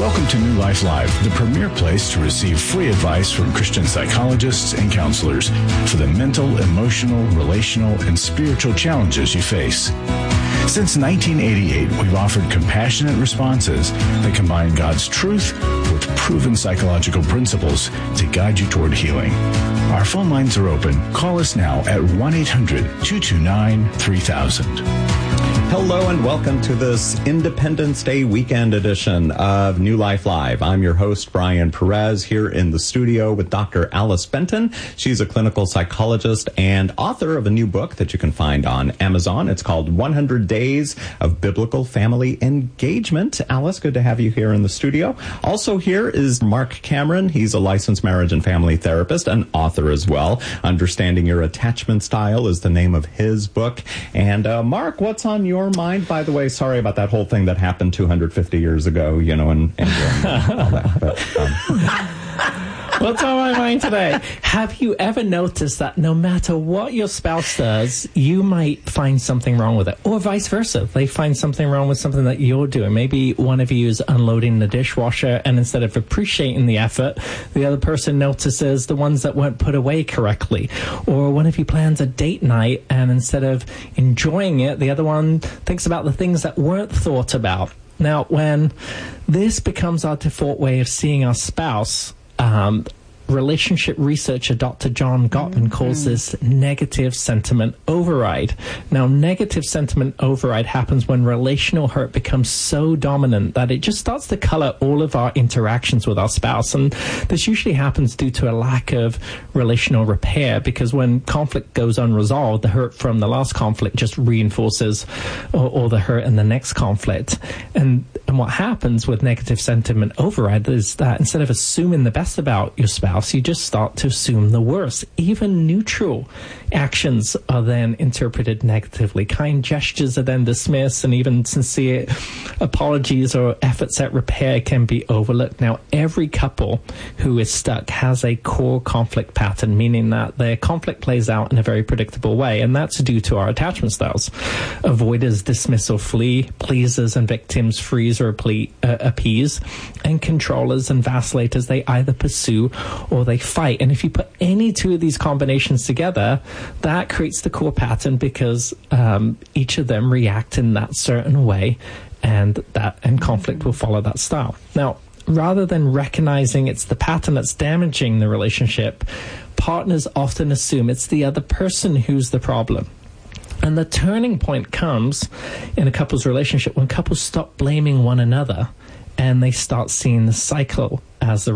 Welcome to New Life Live, the premier place to receive free advice from Christian psychologists and counselors for the mental, emotional, relational, and spiritual challenges you face. Since 1988, we've offered compassionate responses that combine God's truth with proven psychological principles to guide you toward healing. Our phone lines are open. Call us now at 1-800-229-3000. Hello and welcome to this Independence Day weekend edition of New Life Live. I'm your host, Brian Perez, here in the studio with Dr. Alice Benton. She's a clinical psychologist and author of a new book that you can find on Amazon. It's called 100 Days of Biblical Family Engagement. Alice, good to have you here in the studio. Also here is Mark Cameron. He's a licensed marriage and family therapist and author as well. Understanding Your Attachment Style is the name of his book. And Mark, what's on your mind? By the way, sorry about that whole thing that happened 250 years ago, and all that. But, what's on my mind today? Have you ever noticed that no matter what your spouse does, you might find something wrong with it, or vice versa? They find something wrong with something that you're doing. Maybe one of you is unloading the dishwasher, and instead of appreciating the effort, the other person notices the ones that weren't put away correctly. Or one of you plans a date night, and instead of enjoying it, the other one thinks about the things that weren't thought about. Now, when this becomes our default way of seeing our spouse, relationship researcher Dr. John Gottman calls this negative sentiment override. Now, negative sentiment override happens when relational hurt becomes so dominant that it just starts to color all of our interactions with our spouse. And this usually happens due to a lack of relational repair, because when conflict goes unresolved, the hurt from the last conflict just reinforces all the hurt in the next conflict. And what happens with negative sentiment override is that instead of assuming the best about your spouse, you just start to assume the worst. Even neutral actions are then interpreted negatively. Kind gestures are then dismissed, and even sincere apologies or efforts at repair can be overlooked. Now, every couple who is stuck has a core conflict pattern, meaning that their conflict plays out in a very predictable way, and that's due to our attachment styles. Avoiders dismiss or flee, pleasers and victims freeze or appease, and controllers and vacillators, they either pursue or they fight. And if you put any two of these combinations together, that creates the core pattern, because each of them react in that certain way, and conflict will follow that style. Now, rather than recognizing it's the pattern that's damaging the relationship, partners often assume it's the other person who's the problem. And the turning point comes in a couple's relationship when couples stop blaming one another and they start seeing the cycle as the